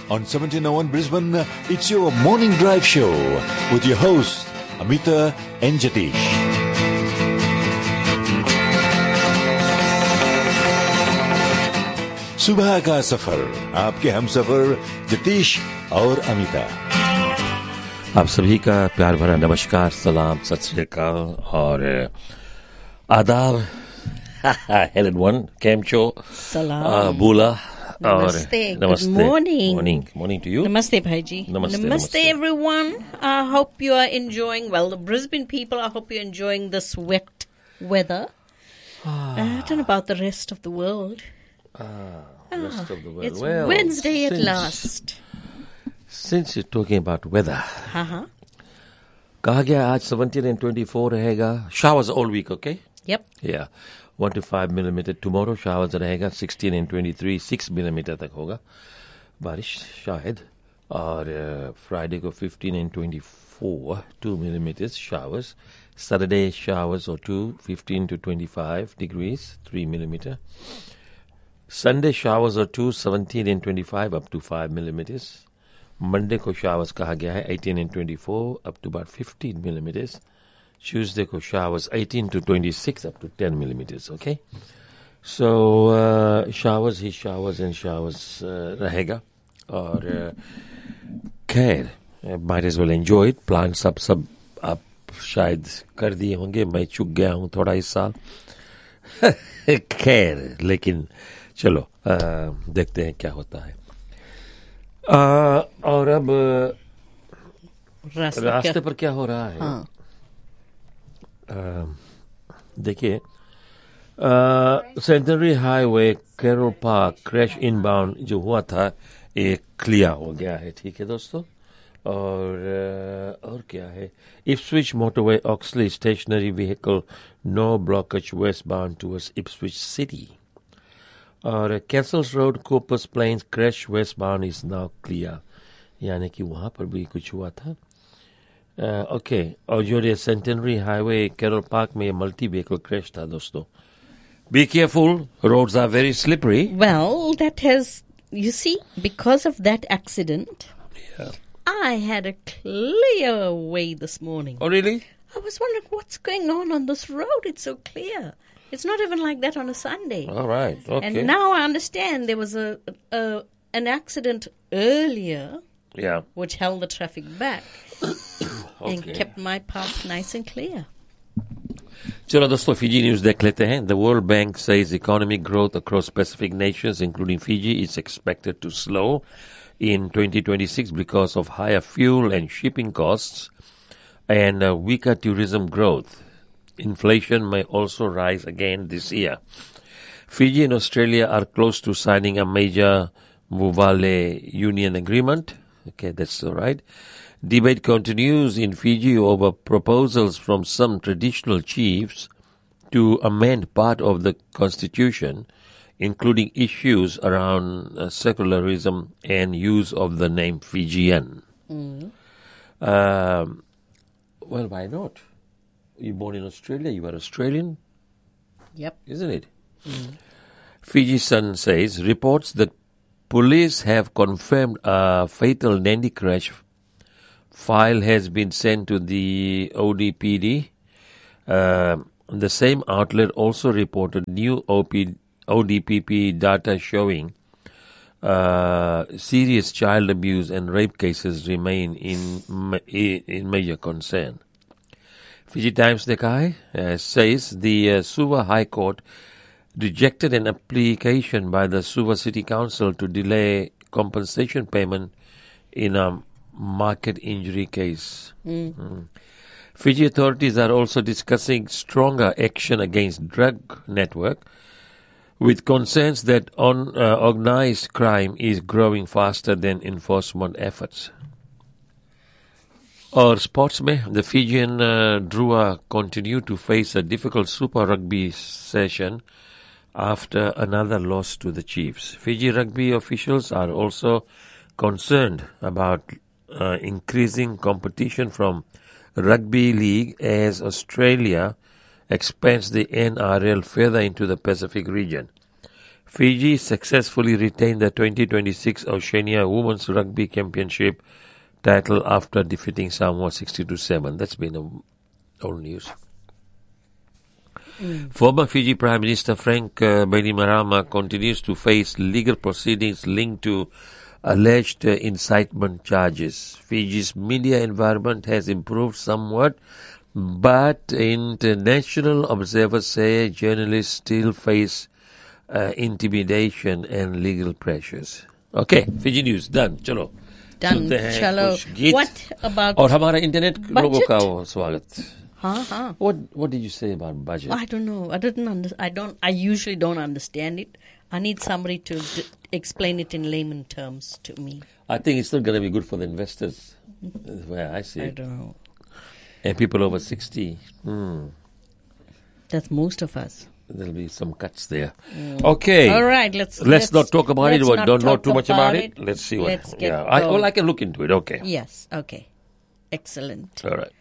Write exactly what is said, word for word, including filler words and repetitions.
on seventeen oh one Brisbane. It's your morning drive show with your host Amita and Jatish. सुबह का सफर आपके हम सफर जतीश और अमिता। आप सभी का प्यार भरा नमस्कार, सलाम, सत श्री अकाल और आदाब। हेलन वन केम छो? सलाम, बोला और नमस्ते, नमस्ते, good morning, morning, morning to you. Namaste, Bhaiji. Namaste, Namaste, namaste. everyone. I hope you are enjoying. Well, the Brisbane people, I hope you're enjoying this wet weather. I don't know about the rest of the world. Ah, rest of the world. It's well, Wednesday at since, last. Since you're talking about weather, Uh-huh. कहा गया आज seventeen and twenty-four रहेगा. Showers all week, okay? Yep. Yeah. One to five millimeter. Tomorrow showers रहेगा sixteen and twenty-three, six millimeter तक होगा बारिश शायद. और फ्राइडे को fifteen and twenty-four, two millimeters showers. Saturday showers or two, fifteen to twenty-five degrees, three millimeter. Sunday showers or two, seventeen and twenty-five up to five millimeters. Monday को showers कहा गया है eighteen and twenty-four up to about fifteen millimeters. Tuesday को showers eighteen to twenty-six up to ten millimeters, okay? So, uh, showers he showers and showers uh, रहेगा. और uh, खैर, uh, might as well enjoy it. Plants सब सब आप शायद कर दिए होंगे. मैं चुक गया हूँ थोड़ा इस साल. खैर, लेकिन चलो uh, देखते हैं क्या होता है. uh, और अब रास्ते, रास्ते पर क्या हो रहा है? हाँ. देखिए, centenary highway carol park crash inbound जो हुआ था एक क्लियर हो गया है. ठीक है दोस्तों. और uh, और क्या है? Ipswich motorway auxiliary stationery vehicle no blockage waste bound towards Ipswich city. और Castle's road कोपस planes crash waste bound is now clear. यानी कि वहां पर भी कुछ हुआ था. ओके, और जो ये सेंटेनरी हाईवे कैरोल पार्क में मल्टी व्हीकल क्रैश था दोस्तों. Be careful, roads are very slippery. Well, that has, you see, because of that accident, Yeah. I had a clear way this morning. Oh really? I was wondering what's going on on this road. It's so clear. It's not even like that on a Sunday. All right. Okay. And now I understand there was a, a an accident earlier Yeah. which held the traffic back and Okay. kept my path nice and clear. चलो दोस्तों, Fiji news देख लेते हैं. The World Bank says economic growth across Pacific nations, including Fiji, is expected to slow in twenty twenty-six because of higher fuel and shipping costs and uh, weaker tourism growth. Inflation may also rise again this year. Fiji and Australia are close to signing a major Muvale Union Agreement. Okay, that's all right. Debate continues in Fiji over proposals from some traditional chiefs to amend part of the constitution, including issues around uh, secularism and use of the name Fijian. Mm. Um, well, why not? You're born in Australia, you are Australian, Yep. isn't it? Mm. Fiji Sun says reports that police have confirmed a fatal Nandi crash file has been sent to the O D P D. Uh, the same outlet also reported new O D P P data showing uh, serious child abuse and rape cases remain in ma- in major concern. Fiji Times Dekai uh, says the uh, Suva High Court rejected an application by the Suva City Council to delay compensation payment in a market injury case. Mm. Mm. Fiji authorities are also discussing stronger action against drug network, with concerns that on, uh, organized crime is growing faster than enforcement efforts. Or sports में, the Fijian uh, Drua continue to face a difficult Super Rugby session after another loss to the Chiefs. Fiji rugby officials are also concerned about uh, increasing competition from Rugby League as Australia expands the N R L further into the Pacific region. Fiji successfully retained the twenty twenty-six Oceania Women's Rugby Championship title after defeating Samoa sixty to seven. That's been a, old news. Mm. Former Fiji Prime Minister Frank uh, Bainimarama continues to face legal proceedings linked to alleged uh, incitement charges. Fiji's media environment has improved somewhat, but international observers say journalists still face uh, intimidation and legal pressures. Okay, Fiji News, done. Chalo. Done. Chalo. What about और हमारा internet लोगों का स्वागत. Huh, huh. What What did you say about budget? I don't know. I didn't under, I don't. I usually don't understand it. I need somebody to d- explain it in layman terms to me. I think it's still going to be good for the investors. That's where I see I it. don't know. And people over sixty. Hmm. That's most of us. There'll be some cuts there. Mm. Okay. All right. Let's let's, let's not talk about it. Not Don't know too much about it. it. Let's see what. Let's get yeah. I, well, I can look into it. Okay. Yes. Okay. Excellent. All right.